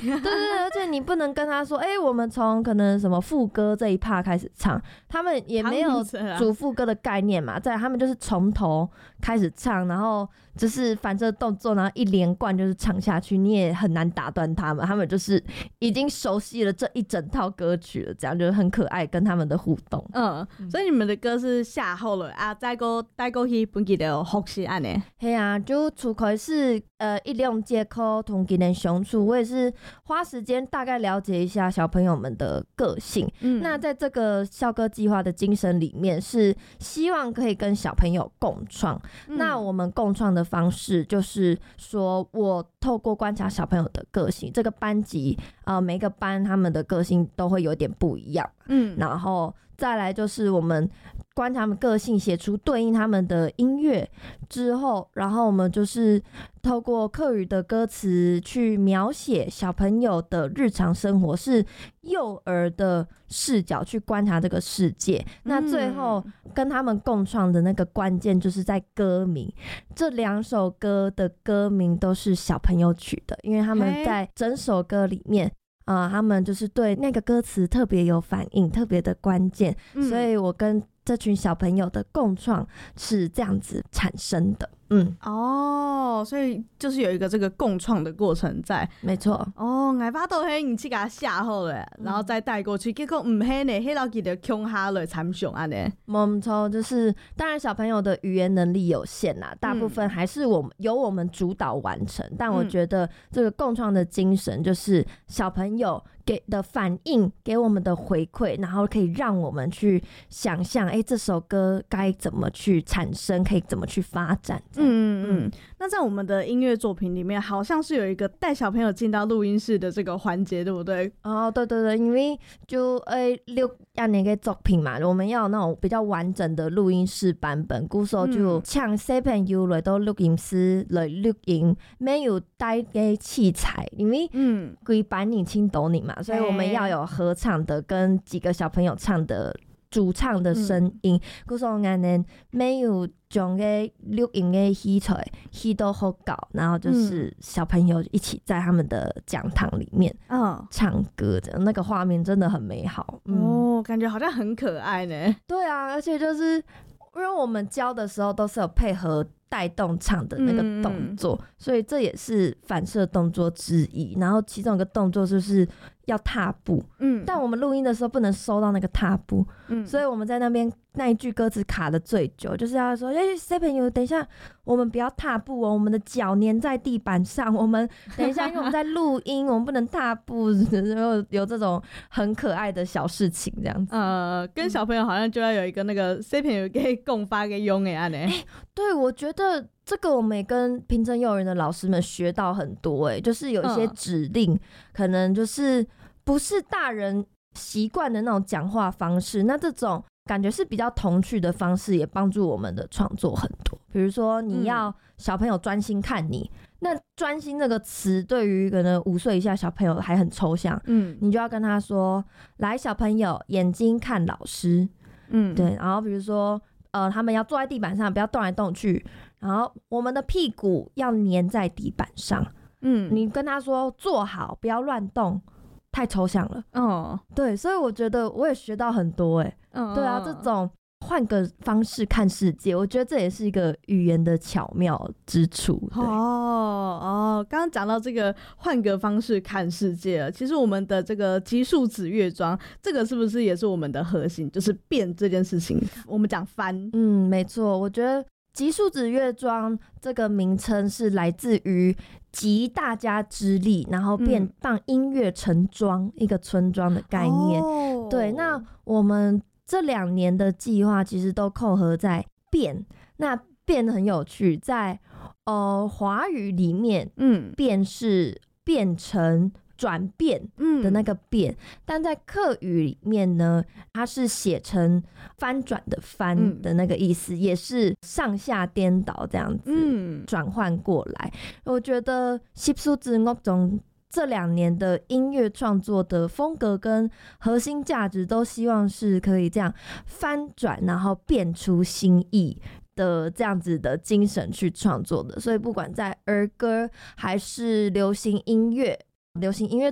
对对对，而且你不能跟他说，我们从可能什么副歌这一 part 开始唱，他们也没有主副歌的概念嘛，再来他们就是从头开始唱，然后就是反射动作，然后一连贯就是唱下去，你也很难打断他们，他们就是已经熟悉了这一整套歌曲了，这样就是很可爱跟他们的互动。 所以你们的歌是下后了啊，再过去本期的复习安呢？ 嘿啊，就除开是一两节课同今天相处，我也是花时间大概了解一下小朋友们的个性。那在这个校歌计划的精神里面，是希望可以跟小朋友共创。那我们共创的方式就是说，我透过观察小朋友的个性，这个班级每个班他们的个性都会有点不一样。然后再来就是我们观察他们个性，写出对应他们的音乐之后，然后我们就是透过客语的歌词去描写小朋友的日常生活，是幼儿的视角去观察这个世界。那最后跟他们共创的那个关键就是在歌名，这2首歌的歌名都是小朋友取的，因为他们在整首歌里面他们就是对那个歌词特别有反应，特别的关键，所以我跟这群小朋友的共创是这样子产生的。 所以就是有一个这个共创的过程在。 没错。 我巴豆黑你去给他下好了，然后再带过去，结果黑呢，黑老记得穷下了参详安呢。 没错，就是当然小朋友的语言能力有限啦，大部分还是由我们主导完成。但我觉得这个共创的精神就是小朋友给的反应，给我们的回馈，然后可以让我们去想象，这首歌该怎么去产生，可以怎么去发展。 那在我们的音乐作品里面，好像是有一个带小朋友进到录音室的这个环节，对不对？ 对对对，因为就6年的作品嘛，我们要有那种比较完整的录音室版本，故所就请小朋友来到录音室来录音，没有带给器材，因为规班年轻懂你嘛，所以我们要有合唱的跟几个小朋友唱的主唱的声音，故所我们没有将个录音的器材起到好高，然后就是小朋友一起在他们的讲堂里面唱歌的那个画面真的很美好。 感觉好像很可爱呢。 对啊，而且就是因为我们教的时候都是有配合带动唱的那个动作，所以这也是反射动作之一。然后其中有个动作就是要踏步，但我们录音的时候不能收到那个踏步，所以我们在那边那一句歌词卡的最久，就是要说小朋友等一下我们不要踏步我们的脚粘在地板上，我们等一下因为我们在录音我们不能踏步有这种很可爱的小事情这样子。 跟小朋友好像就要有一个那个小朋友可以共发给用的安呢。 对，我觉得这个我们也跟平镇幼儿园的老师们学到很多就是有一些指令可能就是不是大人习惯的那种讲话方式，那这种感觉是比较童趣的方式，也帮助我们的创作很多。比如说你要小朋友专心看你，那专心这个词对于可能5岁以下小朋友还很抽象，你就要跟他说，来小朋友眼睛看老师，对，然后比如说他们要坐在地板上不要动来动去，然后我们的屁股要粘在地板上，你跟他说坐好不要乱动，太抽象了。对，所以我觉得我也学到很多对啊，这种换个方式看世界，我觉得这也是一个语言的巧妙之处。 刚刚讲到这个换个方式看世界了，其实我们的这个极速子乐章，这个是不是也是我们的核心，就是变这件事情，我们讲翻。没错，我觉得极速子乐庄这个名称是来自于集大家之力，然后让音乐成庄，一个村庄的概念。对，那我们这2年的计划其实都扣合在变，那变很有趣，在华语里面变是变成转变的那个变，但在客语里面呢，它是写成翻转的翻的那个意思，也是上下颠倒这样子转换过来。我觉得10数字乐中这2年的音乐创作的风格跟核心价值都希望是可以这样翻转，然后变出新意的这样子的精神去创作的。所以不管在儿歌还是流行音乐